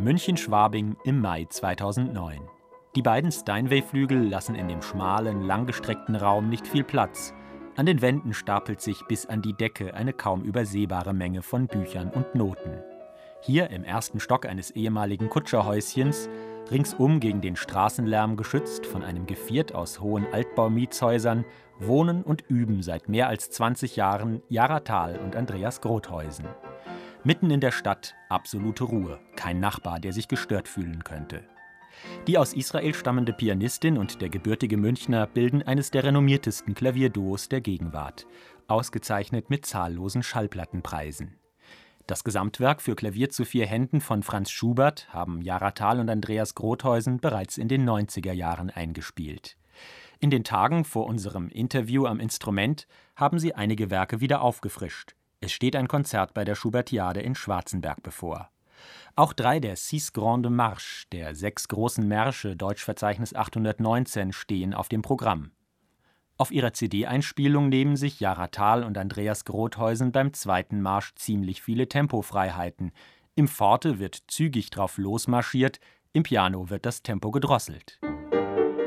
München-Schwabing im Mai 2009. Die beiden Steinway-Flügel lassen in dem schmalen, langgestreckten Raum nicht viel Platz. An den Wänden stapelt sich bis an die Decke eine kaum übersehbare Menge von Büchern und Noten. Hier im ersten Stock eines ehemaligen Kutscherhäuschens, ringsum gegen den Straßenlärm geschützt von einem Geviert aus hohen Altbaumietshäusern, wohnen und üben seit mehr als 20 Jahren Jara Thal und Andreas Grothuysen. Mitten in der Stadt absolute Ruhe, kein Nachbar, der sich gestört fühlen könnte. Die aus Israel stammende Pianistin und der gebürtige Münchner bilden eines der renommiertesten Klavierduos der Gegenwart, ausgezeichnet mit zahllosen Schallplattenpreisen. Das Gesamtwerk für Klavier zu 4 Händen von Franz Schubert haben Jara Thal und Andreas Grothuysen bereits in den 90er Jahren eingespielt. In den Tagen vor unserem Interview am Instrument haben sie einige Werke wieder aufgefrischt. Es steht ein Konzert bei der Schubertiade in Schwarzenberg bevor. Auch 3 der Six Grandes Marches, der 6 großen Märsche Deutschverzeichnis 819, stehen auf dem Programm. Auf ihrer CD-Einspielung nehmen sich Jara Thal und Andreas Grothuysen beim 2. Marsch ziemlich viele Tempofreiheiten. Im Forte wird zügig drauf losmarschiert, im Piano wird das Tempo gedrosselt.